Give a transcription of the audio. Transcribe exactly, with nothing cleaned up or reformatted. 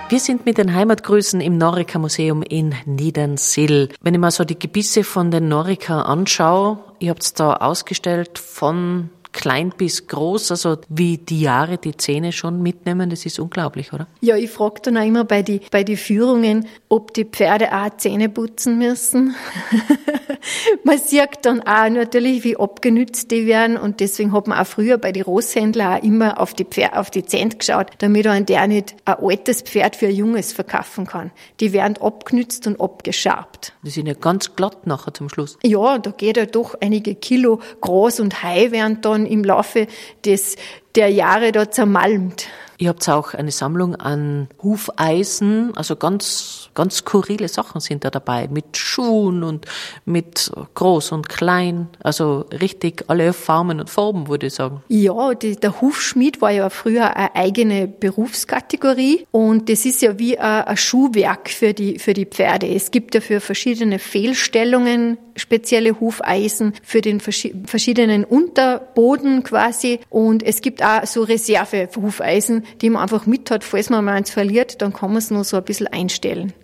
Wir sind mit den Heimatgrüßen im Norica-Museum in Niedernsill. Wenn ich mir so die Gebisse von den Norica anschaue, ihr habt es da ausgestellt von klein bis groß, also wie die Jahre die Zähne schon mitnehmen, das ist unglaublich, oder? Ja, ich frage dann auch immer bei die bei die Führungen, ob die Pferde auch Zähne putzen müssen. Man sieht dann auch natürlich, wie abgenützt die werden, und deswegen hat man auch früher bei den Rosshändlern auch immer auf die Pferde, auf die Zähne geschaut, damit ein der nicht ein altes Pferd für ein junges verkaufen kann. Die werden abgenützt und abgeschabt. Die sind ja ganz glatt nachher zum Schluss. Ja, da geht ja doch einige Kilo Gras und Heu werden dann im Laufe des, der Jahre da zermalmt. Ihr habt auch eine Sammlung an Hufeisen, also ganz, ganz skurrile Sachen sind da dabei, mit Schuhen und mit groß und klein, also richtig alle Formen und Farben, würde ich sagen. Ja, die, der Hufschmied war ja früher eine eigene Berufskategorie, und das ist ja wie ein, ein Schuhwerk für die, für die Pferde. Es gibt ja für verschiedene Fehlstellungen spezielle Hufeisen, für den verschiedenen Unterboden quasi, und es gibt auch so Reserve-Hufeisen, die man einfach mit hat, falls man mal eins verliert, dann kann man es noch so ein bisschen einstellen.